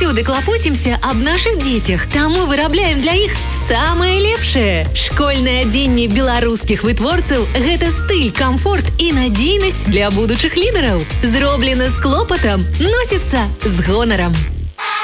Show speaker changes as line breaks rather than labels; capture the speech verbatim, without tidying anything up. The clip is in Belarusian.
заўсёды клапоцімся аб нашых дзецях, таму вырабляем для іх самае лепшае. Школьнае адзенне беларускіх вытворцаў – гэта стыль, камфорт і надзейнасць для будучых лідараў. Зроблена з клопатам, носіцца з гонарам.